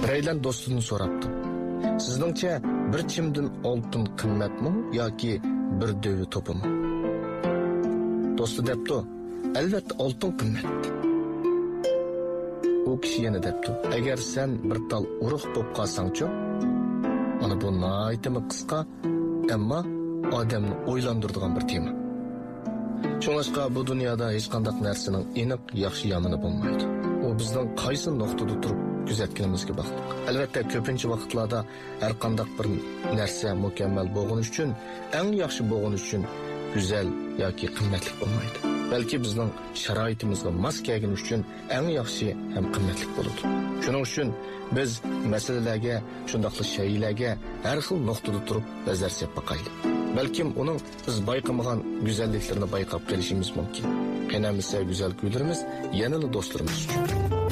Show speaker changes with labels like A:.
A: Bireylen dostunu soraptı. Sizningcha bir chimdin oltin qimmatmi yoki bir dövi to'pi mi? Do'sti debdi, albatta oltin qimmat. U kishi yana debdi, agar sen bir tal urug' bo'lib qolsang-chi, mana bu nihoyatda qisqa, ammo odamni o'ylantiradigan bir tema. Cho'ng'ashqa bu dunyoda hech qanday narsaning aniq yaxshi yomoni bo'lmaydi. U bizning qaysi nuqtada turib kuzatganimizga bog'liq. Albatta, ko'pincha vaqtlarda har qanday bir narsa mukammal bo'lgani uchun, eng yaxshi bo'lgani uchun go'zal yoki qimmatli bo'lmaydi. Balki bizning sharoitimizga mos kelgani uchun eng yaxshi ham qimmatli bo'ladi. Shuning uchun biz masalalarga, shundaqli shaylarga har xil nuqtada turib nazar solib boqaylik. Balkim uning biz bayqamagan go'zalliklarini bayqab qolishimiz mumkin. Qanamisa go'zal kuylarimiz yanada do'stlarimiz uchun.